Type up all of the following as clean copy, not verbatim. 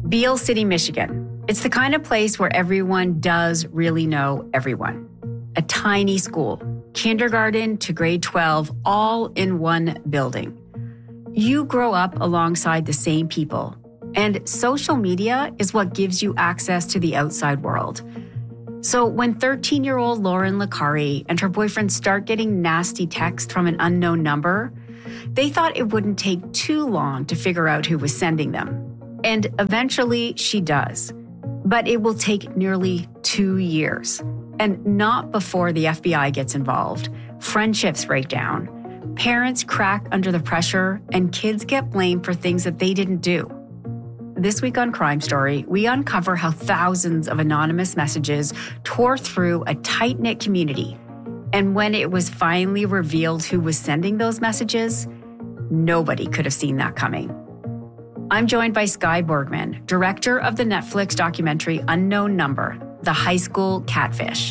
Beale City, Michigan. It's the kind of place where everyone does really know everyone. A tiny school, kindergarten to grade 12, all in one building. You grow up alongside the same people, and social media is what gives you access to the outside world. So when 13-year-old Lauren Licari and her boyfriend start getting nasty texts from an unknown number, they thought it wouldn't take too long to figure out who was sending them. And eventually she does. But it will take nearly 2 years. And not before the FBI gets involved. Friendships break down. Parents crack under the pressure, and kids get blamed for things that they didn't do. This week on Crime Story, we uncover how thousands of anonymous messages tore through a tight-knit community. And when it was finally revealed who was sending those messages, nobody could have seen that coming. I'm joined by Skye Borgman, director of the Netflix documentary Unknown Number, The High School Catfish.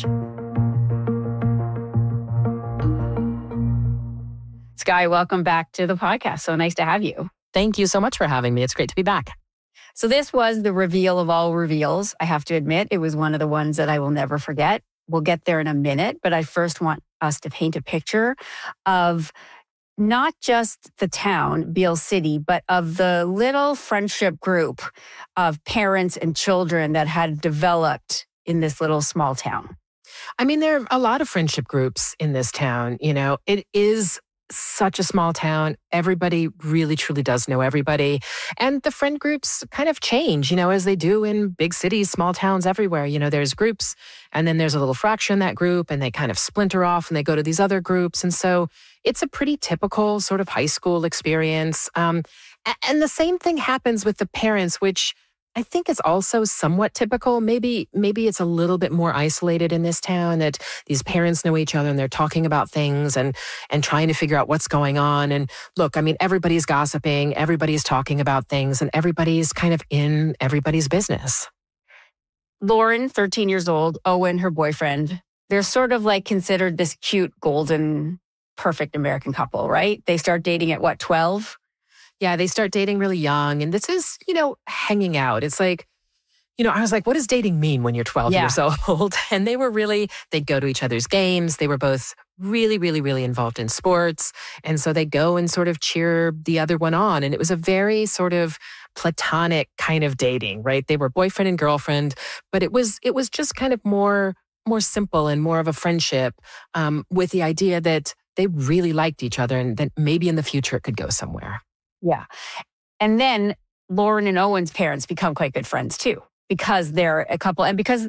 Skye, welcome back to the podcast. So nice to have you. Thank you so much for having me. It's great to be back. So this was the reveal of all reveals. I have to admit, it was one of the ones that I will never forget. We'll get there in a minute, but I first want us to paint a picture of not just the town, Beale City, but of the little friendship group of parents and children that had developed in this little small town. I mean, there are a lot of friendship groups in this town. You know, it is such a small town. Everybody really, truly does know everybody. And the friend groups kind of change, as they do in big cities, small towns everywhere. There's groups, and then there's a little fraction in that group, and they kind of splinter off and they go to these other groups. And so it's a pretty typical sort of high school experience. And the same thing happens with the parents, which I think is also somewhat typical. Maybe it's a little bit more isolated in this town, that these parents know each other and they're talking about things and trying to figure out what's going on. And look, I mean, everybody's gossiping, everybody's talking about things, and everybody's kind of in everybody's business. Lauren, 13 years old, Owen, her boyfriend, they're sort of like considered this cute, golden, perfect American couple, right? They start dating at 12? Yeah, they start dating really young. And this is, hanging out. It's like, I was like, what does dating mean when you're 12 years old? And they'd go to each other's games. They were both really, really, really involved in sports. And so they go and sort of cheer the other one on. And it was a very sort of platonic kind of dating, right? They were boyfriend and girlfriend, but it was just kind of more simple and more of a friendship, with the idea that they really liked each other and that maybe in the future it could go somewhere. Yeah. And then Lauren and Owen's parents become quite good friends too, because they're a couple, and because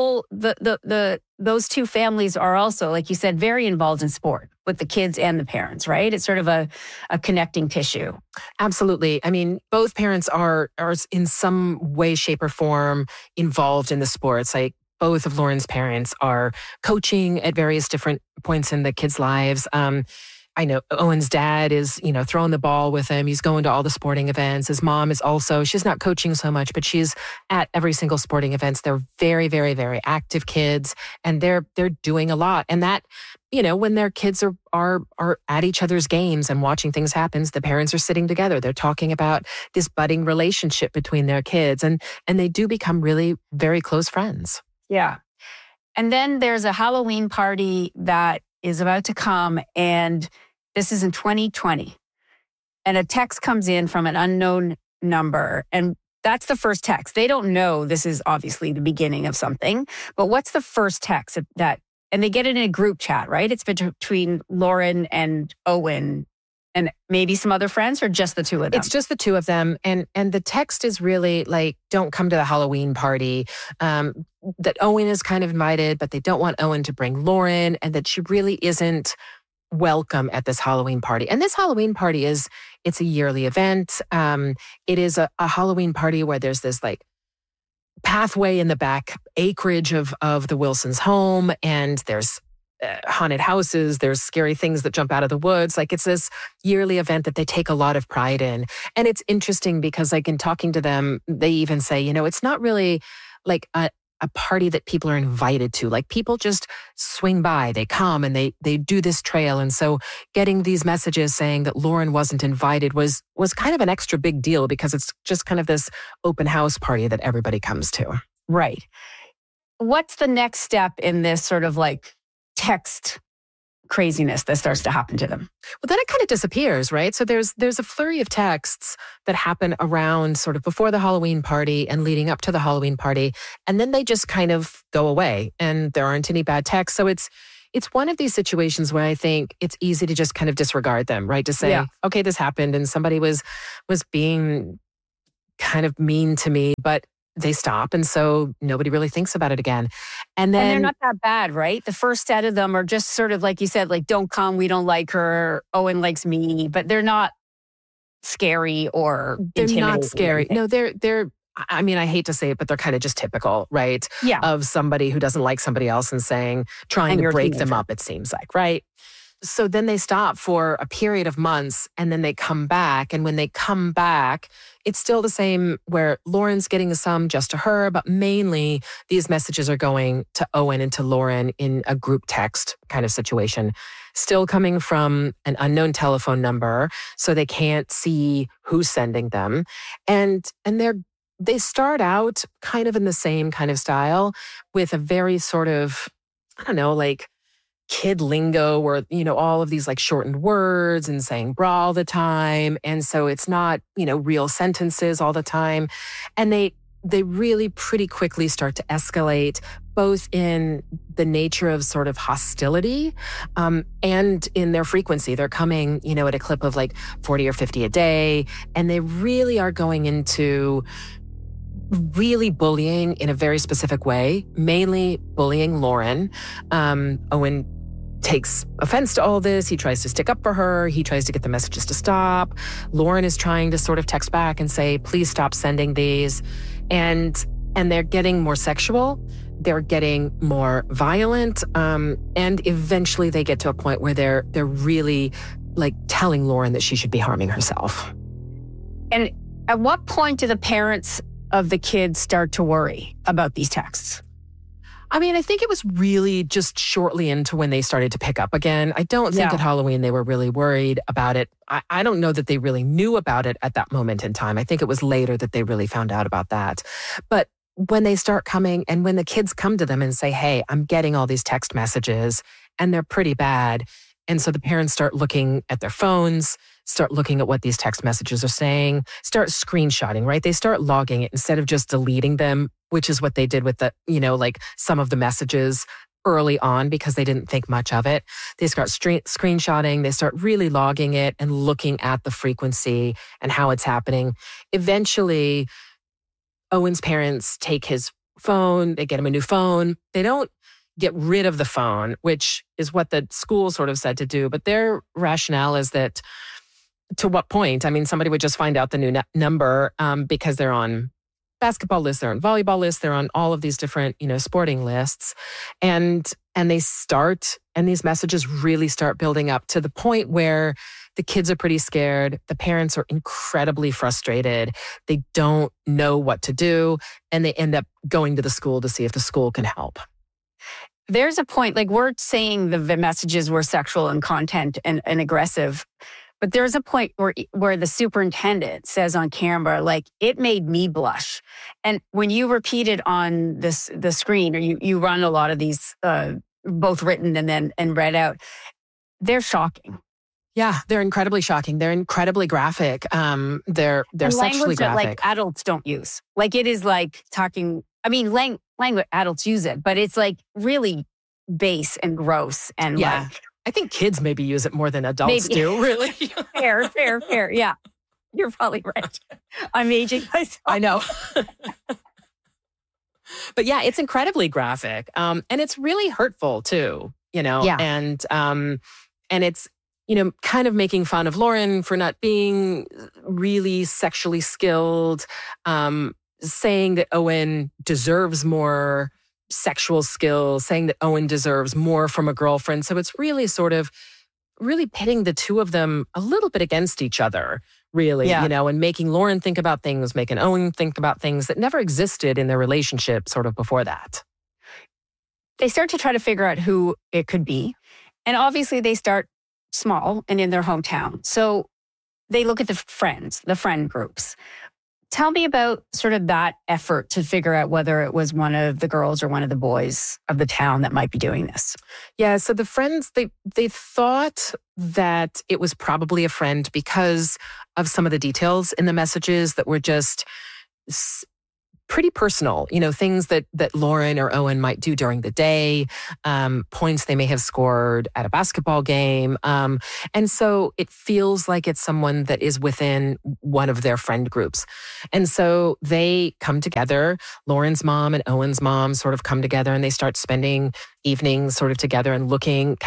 those two families are also, like you said, very involved in sport with the kids and the parents, right? It's sort of a connecting tissue. Absolutely. I mean, both parents are in some way, shape, or form involved in the sports. Like, both of Lauren's parents are coaching at various different points in the kids' lives. I know Owen's dad is, throwing the ball with him. He's going to all the sporting events. His mom is also, she's not coaching so much, but she's at every single sporting events. They're very, very, very active kids, and they're doing a lot. And that, when their kids are at each other's games and watching things happen, the parents are sitting together. They're talking about this budding relationship between their kids, and they do become really very close friends. Yeah. And then there's a Halloween party that is about to come, and this is in 2020. And a text comes in from an unknown number, and that's the first text. They don't know this is obviously the beginning of something, but what's the first text that, and they get it in a group chat, right? It's between Lauren and Owen and maybe some other friends, or just the two of them? It's just the two of them. And the text is really like, don't come to the Halloween party. That Owen is kind of invited, but they don't want Owen to bring Lauren, and that she really isn't welcome at this Halloween party. And this Halloween party it's a yearly event. It is a Halloween party where there's this like pathway in the back acreage of the Wilsons' home, and there's haunted houses, there's scary things that jump out of the woods. Like, it's this yearly event that they take a lot of pride in. And it's interesting because, like, in talking to them, they even say, it's not really like a party that people are invited to. Like people just swing by, they come and they do this trail. And so getting these messages saying that Lauren wasn't invited was kind of an extra big deal because it's just kind of this open house party that everybody comes to. Right. What's the next step in this sort of like text craziness that starts to happen to them? Well, then it kind of disappears, right? So there's a flurry of texts that happen around sort of before the Halloween party and leading up to the Halloween party. And then they just kind of go away and there aren't any bad texts. So it's one of these situations where I think it's easy to just kind of disregard them, right? To say, okay, this happened and somebody was being kind of mean to me, but they stop. And so nobody really thinks about it again. And they're not that bad, right? The first set of them are just sort of like you said, like, don't come, we don't like her, Owen likes me, but they're not scary or intimidating. They're not scary. No, they're, I mean, I hate to say it, but they're kind of just typical, right? Yeah. Of somebody who doesn't like somebody else and trying to break them up, it seems like, right? So then they stop for a period of months and then they come back. And when they come back, it's still the same where Lauren's getting some just to her, but mainly these messages are going to Owen and to Lauren in a group text kind of situation. Still coming from an unknown telephone number, so they can't see who's sending them. And they start out kind of in the same kind of style with a very sort of, I don't know, like kid lingo where, all of these like shortened words and saying bra all the time. And so it's not, real sentences all the time. And they really pretty quickly start to escalate both in the nature of sort of hostility and in their frequency. They're coming, at a clip of like 40 or 50 a day. And they really are going into really bullying in a very specific way, mainly bullying Lauren. Owen takes offense to all this. He tries to stick up for her. He tries to get the messages to stop. Lauren is trying to sort of text back and say, please stop sending these. And they're getting more sexual. They're getting more violent. And eventually they get to a point where they're really like telling Lauren that she should be harming herself. And at what point do the parents of the kids start to worry about these texts? I mean, I think it was really just shortly into when they started to pick up again. I don't think at Halloween they were really worried about it. I don't know that they really knew about it at that moment in time. I think it was later that they really found out about that. But when they start coming and when the kids come to them and say, hey, I'm getting all these text messages and they're pretty bad. And so the parents start looking at their phones, start looking at what these text messages are saying, start screenshotting, right? They start logging it instead of just deleting them, which is what they did with the, like some of the messages early on because they didn't think much of it. They start screenshotting, they start really logging it and looking at the frequency and how it's happening. Eventually, Owen's parents take his phone, they get him a new phone. They don't get rid of the phone, which is what the school sort of said to do. But their rationale is that to what point? I mean, somebody would just find out the new number because they're on basketball lists, they're on volleyball lists, they're on all of these different, sporting lists. And these messages really start building up to the point where the kids are pretty scared. The parents are incredibly frustrated. They don't know what to do. And they end up going to the school to see if the school can help. There's a point, like we're saying the messages were sexual in content and aggressive, but there's a point where the superintendent says on camera, like, it made me blush. And when you repeat it on the screen, or you run a lot of these, both written and read out, they're shocking. Yeah, they're incredibly shocking. They're incredibly graphic. They're sexually graphic. That, like, adults don't use. Like, it is like talking, I mean, language, adults use it, but it's like really base and gross. And like, I think kids maybe use it more than adults do, really. Fair. Yeah, you're probably right. I'm aging myself. I know. But yeah, it's incredibly graphic. And it's really hurtful too, Yeah. And it's, kind of making fun of Lauren for not being really sexually skilled, saying that Owen deserves more sexual skills, saying that Owen deserves more from a girlfriend. So it's really sort of really pitting the two of them a little bit against each other, really, and making Lauren think about things, making Owen think about things that never existed in their relationship sort of before that. They start to try to figure out who it could be. And obviously they start small and in their hometown. So they look at the friend groups. Tell me about sort of that effort to figure out whether it was one of the girls or one of the boys of the town that might be doing this. Yeah, so the friends, they thought that it was probably a friend because of some of the details in the messages that were just pretty personal, things that Lauren or Owen might do during the day, points they may have scored at a basketball game. And so it feels like it's someone that is within one of their friend groups. And so they come together, Lauren's mom and Owen's mom sort of come together and they start spending evenings sort of together and looking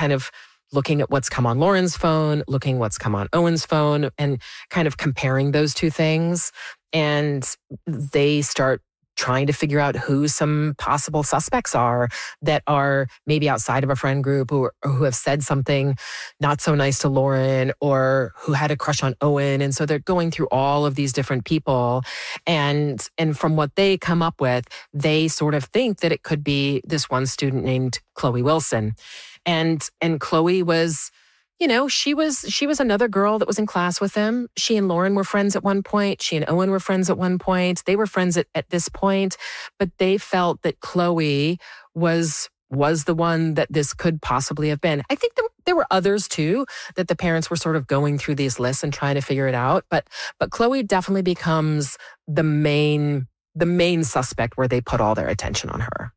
at what's come on Lauren's phone, looking what's come on Owen's phone, and kind of comparing those two things. And they start trying to figure out who some possible suspects are that are maybe outside of a friend group or who have said something not so nice to Lauren or who had a crush on Owen. And so they're going through all of these different people. And from what they come up with, they sort of think that it could be this one student named Chloe Wilson. And Chloe was, she was another girl that was in class with them. She and Lauren were friends at one point. She and Owen were friends at one point. They were friends at this point, but they felt that Chloe was the one that this could possibly have been. I think there were others too, that the parents were sort of going through these lists and trying to figure it out. But Chloe definitely becomes the main suspect where they put all their attention on her.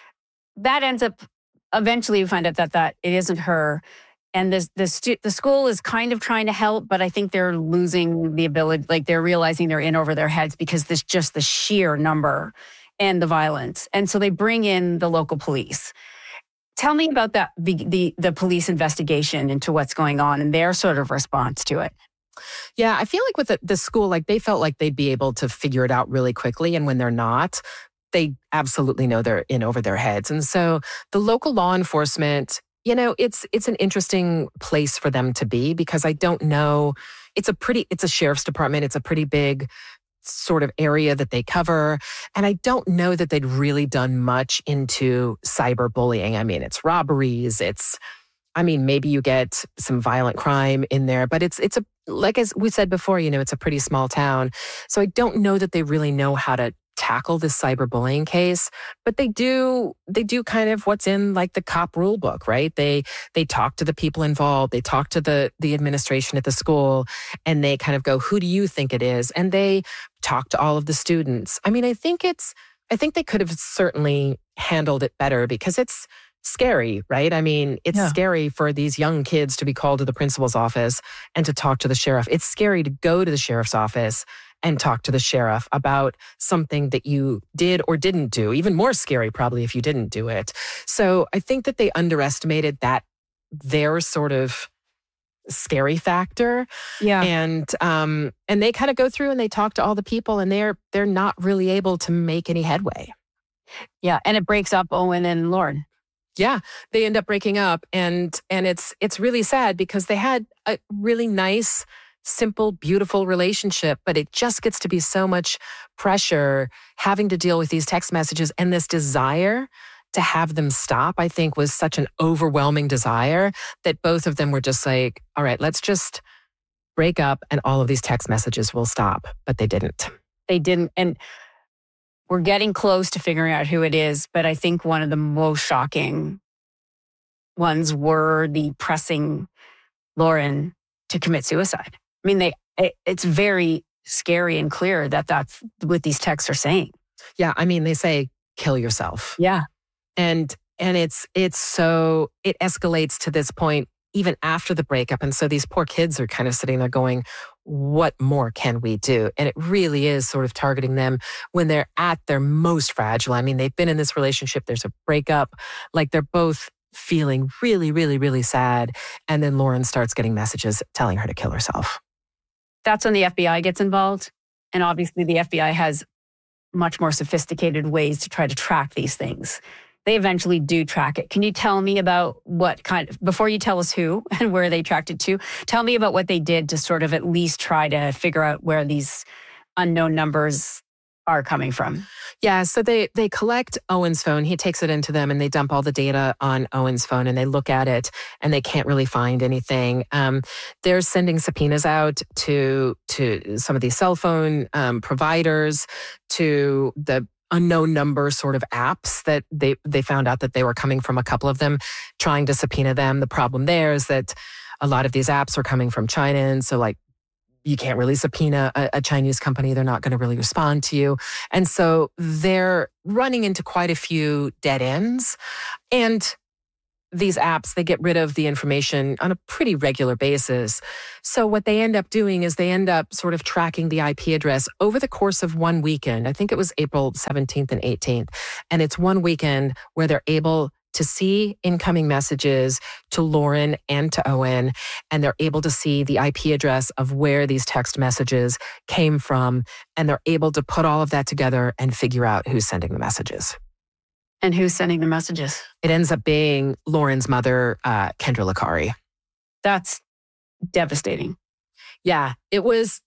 That ends up, eventually you find out that it isn't her. And the school is kind of trying to help, but I think they're losing the ability, like they're realizing they're in over their heads because there's just the sheer number and the violence. And so they bring in the local police. Tell me about that, the police investigation into what's going on and their sort of response to it. Yeah, I feel like with the school, like they felt like they'd be able to figure it out really quickly. And when they're not, they absolutely know they're in over their heads. And so the local law enforcement, it's an interesting place for them to be because I don't know, it's a sheriff's department. It's a pretty big sort of area that they cover. And I don't know that they'd really done much into cyberbullying. I mean, it's robberies. Maybe you get some violent crime in there, but it's like as we said before, it's a pretty small town. So I don't know that they really know how to tackle this cyberbullying case, but they do kind of what's in like the cop rule book, right? They talk to the people involved, they talk to the administration at the school, and they kind of go, who do you think it is? And they talk to all of the students. I mean, I think they could have certainly handled it better because it's scary, right? I mean, it's scary for these young kids to be called to the principal's office and to talk to the sheriff. It's scary to go to the sheriff's office and talk to the sheriff about something that you did or didn't do. Even more scary, probably, if you didn't do it. So I think that they underestimated their sort of scary factor. Yeah. And they kind of go through and they talk to all the people and they're not really able to make any headway. Yeah. And it breaks up Owen and Lauren. Yeah, they end up breaking up. And it's really sad because they had a really nice, simple, beautiful relationship, but it just gets to be so much pressure having to deal with these text messages, and this desire to have them stop, I think, was such an overwhelming desire that both of them were just like, all right, let's just break up and all of these text messages will stop. But they didn't. They didn't. And we're getting close to figuring out who it is, but I think one of the most shocking ones were the pressing Lauren to commit suicide. I mean, it's very scary and clear that that's what these texts are saying. Yeah, I mean, they say, kill yourself. Yeah. And it escalates to this point even after the breakup. And so these poor kids are kind of sitting there going, what more can we do? And it really is sort of targeting them when they're at their most fragile. I mean, they've been in this relationship, there's a breakup, like they're both feeling really, really, really sad. And then Lauren starts getting messages telling her to kill herself. That's when the FBI gets involved. And obviously the FBI has much more sophisticated ways to try to track these things. they eventually do track it. Can you tell me about what before you tell us who and where they tracked it to, tell me about what they did to sort of at least try to figure out where these unknown numbers are coming from? Yeah, so they collect Owen's phone. He takes it into them and they dump all the data on Owen's phone and they look at it and they can't really find anything. They're sending subpoenas out to some of these cell phone providers, to the unknown number sort of apps that they found out that they were coming from, a couple of them, trying to subpoena them. The problem there is that a lot of these apps are coming from China, and so like, you can't really subpoena a Chinese company. They're not going to really respond to you. And so they're running into quite a few dead ends. And these apps, they get rid of the information on a pretty regular basis. So what they end up doing is they end up sort of tracking the IP address over the course of one weekend. I think it was April 17th and 18th. And it's one weekend where they're able to see incoming messages to Lauren and to Owen, and they're able to see the IP address of where these text messages came from, and they're able to put all of that together and figure out who's sending the messages. And who's sending the messages? It ends up being Lauren's mother, Kendra Licari. That's devastating. Yeah, it was,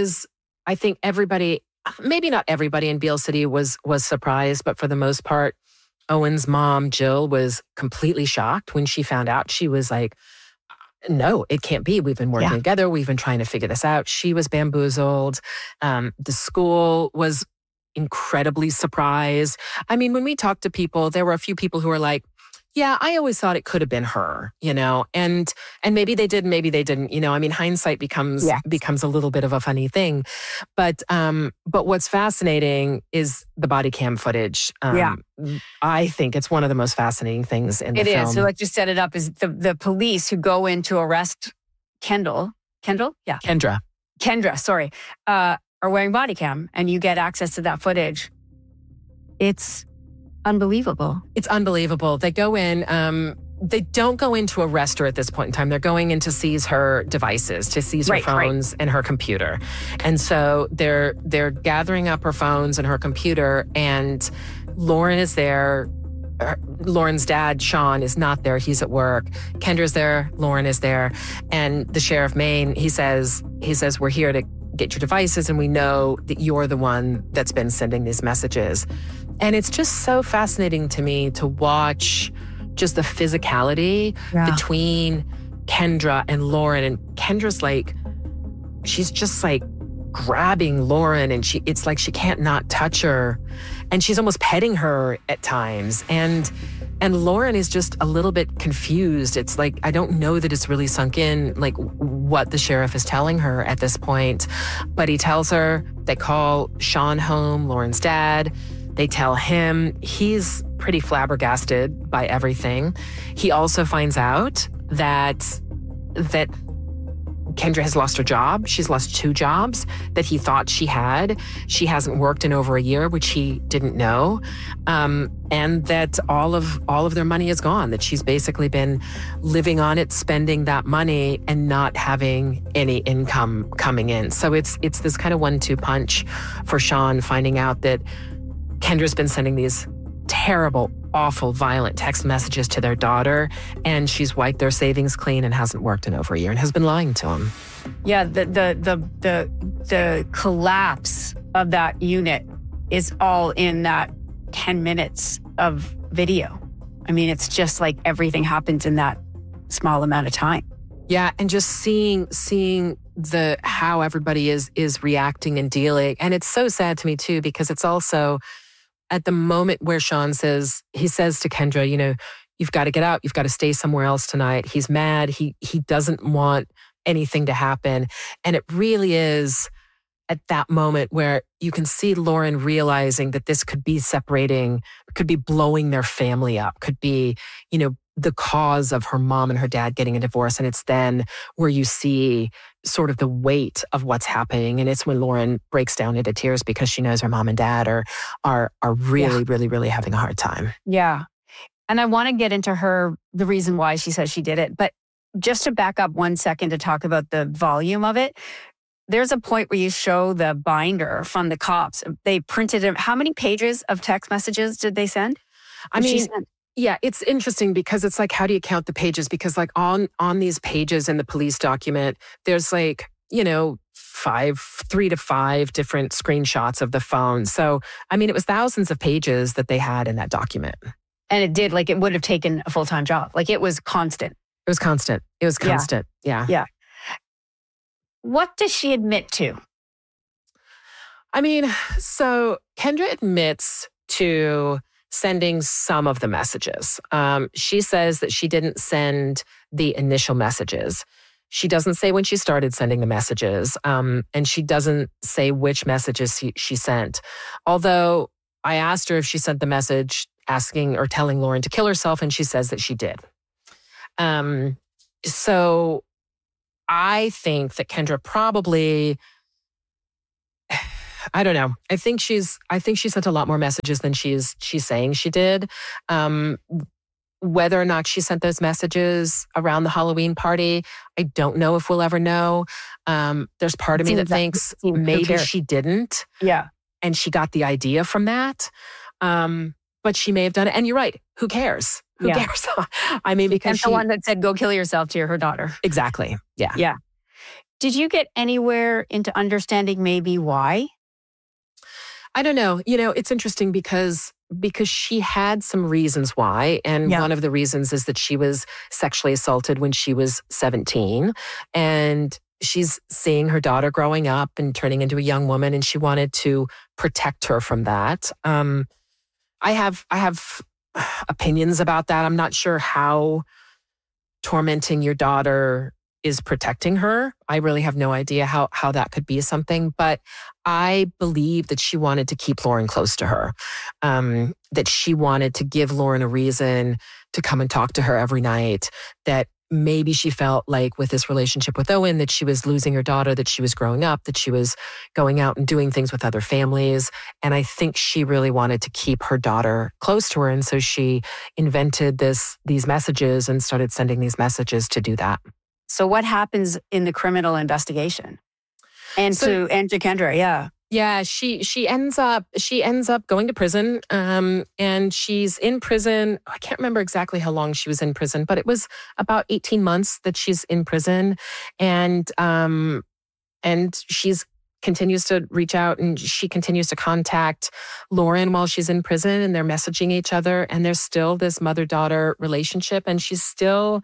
I think everybody, maybe not everybody in Beale City was surprised, but for the most part, Owen's mom, Jill, was completely shocked when she found out. She was like, no, it can't be. We've been working together. We've been trying to figure this out. She was bamboozled. The school was incredibly surprised. I mean, when we talked to people, there were a few people who were like, yeah, I always thought it could have been her, and maybe they did, maybe they didn't, I mean, hindsight becomes a little bit of a funny thing. But what's fascinating is the body cam footage. I think it's one of the most fascinating things in the film. It is. So like, just set it up, is the police who go in to arrest Kendra, sorry, are wearing body cam, and you get access to that footage. It's unbelievable. It's unbelievable. They go in, they don't go in to arrest her at this point in time. They're going in to seize her devices, to seize her phones and her computer. And so they're gathering up her phones and her computer, and Lauren is there. Lauren's dad, Sean, is not there. He's at work. Kendra's there. Lauren is there. And the sheriff Maine, he says, we're here to get your devices, and we know that you're the one that's been sending these messages. And it's just so fascinating to me to watch just the physicality between Kendra and Lauren. And Kendra's like, she's just like grabbing Lauren, and it's like she can't not touch her. And she's almost petting her at times. And Lauren is just a little bit confused. It's like, I don't know that it's really sunk in, like what the sheriff is telling her at this point. But he tells her, they call Sean home, Lauren's dad. They tell him. He's pretty flabbergasted by everything. He also finds out that Kendra has lost her job. She's lost 2 jobs that he thought she had. She hasn't worked in over a year, which he didn't know. And that all of their money is gone, that she's basically been living on it, spending that money and not having any income coming in. So it's this kind of 1-2 punch for Sean, finding out that Kendra's been sending these terrible, awful, violent text messages to their daughter, and she's wiped their savings clean and hasn't worked in over a year and has been lying to him. Yeah, the collapse of that unit is all in that 10 minutes of video. I mean, it's just like everything happens in that small amount of time. Yeah, and just seeing how everybody is reacting and dealing. And it's so sad to me too, because it's also at the moment where Sean says to Kendra, you've got to get out. You've got to stay somewhere else tonight. He's mad. He doesn't want anything to happen. And it really is at that moment where you can see Lauren realizing that this could be separating, could be blowing their family up, could be, the cause of her mom and her dad getting a divorce. And it's then where you see sort of the weight of what's happening. And it's when Lauren breaks down into tears because she knows her mom and dad are really, really, really having a hard time. Yeah. And I want to get into the reason why she says she did it. But just to back up 1 second to talk about the volume of it, there's a point where you show the binder from the cops. They printed it. How many pages of text messages did they send? I mean, yeah, it's interesting because it's like, how do you count the pages? Because like on these pages in the police document, there's like, 3 to 5 different screenshots of the phone. So, I mean, it was thousands of pages that they had in that document. And it did, like, it would have taken a full-time job. Like, it was constant. It was constant. Yeah. Yeah. What does she admit to? I mean, so Kendra admits to sending some of the messages. She says that she didn't send the initial messages. She doesn't say when she started sending the messages, and she doesn't say which messages she sent. Although I asked her if she sent the message asking or telling Lauren to kill herself, and she says that she did. So I think that Kendra probably, I don't know. I think she sent a lot more messages than she's saying she did. Whether or not she sent those messages around the Halloween party, I don't know if we'll ever know. There's part of me that thinks maybe she didn't. Yeah. And she got the idea from that. But she may have done it. And you're right. Who cares? Who cares? I mean, because she's the one that said, go kill yourself to her daughter. Exactly. Yeah. Yeah. Did you get anywhere into understanding maybe why? I don't know. It's interesting because she had some reasons why. And one of the reasons is that she was sexually assaulted when she was 17. And she's seeing her daughter growing up and turning into a young woman. And she wanted to protect her from that. I have opinions about that. I'm not sure how tormenting your daughter is protecting her. I really have no idea how that could be something, but I believe that she wanted to keep Lauren close to her, that she wanted to give Lauren a reason to come and talk to her every night, that maybe she felt like with this relationship with Owen, that she was losing her daughter, that she was growing up, that she was going out and doing things with other families. And I think she really wanted to keep her daughter close to her. And so she invented these messages and started sending these messages to do that. So what happens in the criminal investigation? And to Kendra, yeah. Yeah, she ends up going to prison, and she's in prison. I can't remember exactly how long she was in prison, but it was about 18 months that she's in prison, and she's continues to reach out and she continues to contact Lauren while she's in prison, and they're messaging each other, and there's still this mother-daughter relationship, and she's still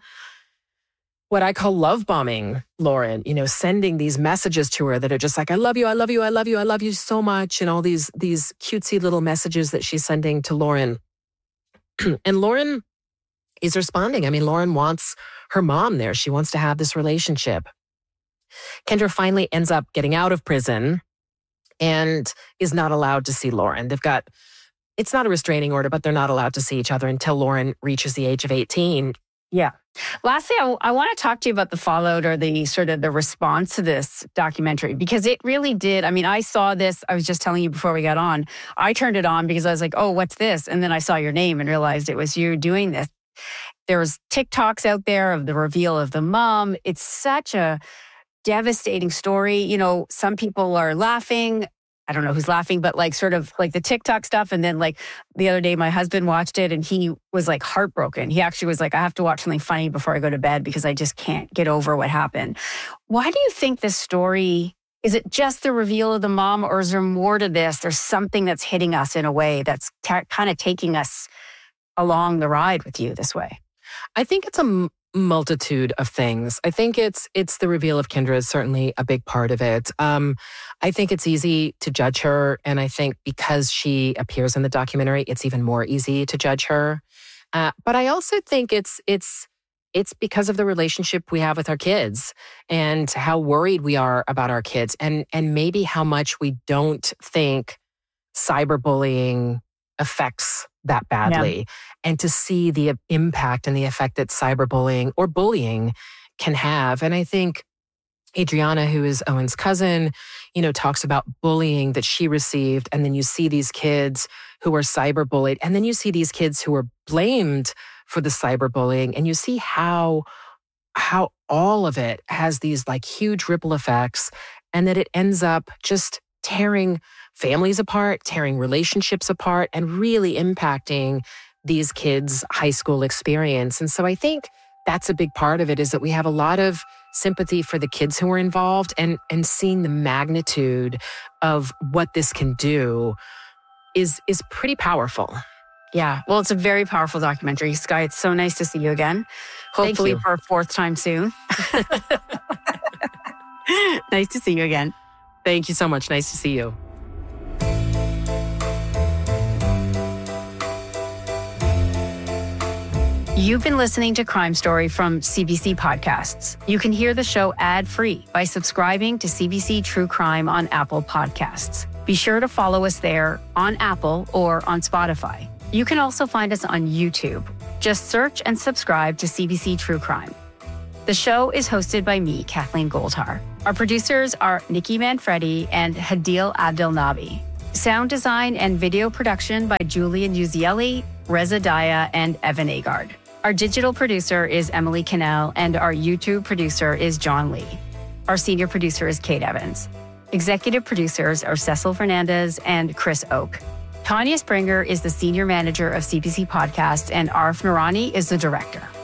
what I call love bombing Lauren, sending these messages to her that are just like, I love you, I love you, I love you, I love you so much. And all these cutesy little messages that she's sending to Lauren. And Lauren is responding. I mean, Lauren wants her mom there. She wants to have this relationship. Kendra finally ends up getting out of prison and is not allowed to see Lauren. It's not a restraining order, but they're not allowed to see each other until Lauren reaches the age of 18. Yeah. Lastly, I want to talk to you about the fallout or the sort of the response to this documentary, because it really did. I mean, I saw this. I was just telling you before we got on. I turned it on because I was like, oh, what's this? And then I saw your name and realized it was you doing this. There's TikToks out there of the reveal of the mom. It's such a devastating story. Some people are laughing. I don't know who's laughing, but like sort of like the TikTok stuff. And then like the other day, my husband watched it and he was like heartbroken. He actually was like, I have to watch something funny before I go to bed because I just can't get over what happened. Why do you think this story, is it just the reveal of the mom, or is there more to this? There's something that's hitting us in a way that's kind of taking us along the ride with you this way. I think it's a multitude of things. I think it's the reveal of Kendra is certainly a big part of it. I think it's easy to judge her, and I think because she appears in the documentary, it's even more easy to judge her. But I also think it's because of the relationship we have with our kids and how worried we are about our kids, and maybe how much we don't think cyberbullying affects that badly. Yeah. And to see the impact and the effect that cyberbullying or bullying can have. And I think Adriana, who is Owen's cousin, talks about bullying that she received. And then you see these kids who are cyberbullied. And then you see these kids who are blamed for the cyberbullying. And you see how all of it has these like huge ripple effects, and that it ends up just tearing families apart, tearing relationships apart, and really impacting these kids' high school experience. And so I think that's a big part of it, is that we have a lot of sympathy for the kids who are involved, and seeing the magnitude of what this can do is pretty powerful. Yeah. Well, it's a very powerful documentary. Skye, it's so nice to see you again. Hopefully for a fourth time soon. Nice to see you again. Thank you so much. Nice to see you. You've been listening to Crime Story from CBC Podcasts. You can hear the show ad-free by subscribing to CBC True Crime on Apple Podcasts. Be sure to follow us there on Apple or on Spotify. You can also find us on YouTube. Just search and subscribe to CBC True Crime. The show is hosted by me, Kathleen Goldhar. Our producers are Nikki Manfredi and Hadil Abdelnabi. Sound design and video production by Julian Uzieli, Reza Daya, and Evan Agard. Our digital producer is Emily Cannell, and our YouTube producer is John Lee. Our senior producer is Kate Evans. Executive producers are Cecil Fernandez and Chris Oak. Tanya Springer is the senior manager of CBC Podcasts, and Arif Noorani is the director.